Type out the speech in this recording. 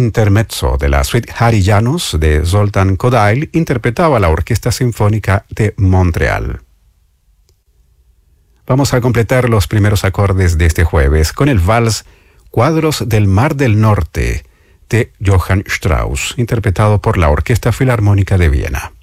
intermezzo de la suite Harry Janos de Zoltán Kodály interpretaba la Orquesta Sinfónica de Montreal. Vamos a completar los primeros acordes de este jueves con el vals Cuadros del Mar del Norte de Johann Strauss, interpretado por la Orquesta Filarmónica de Viena.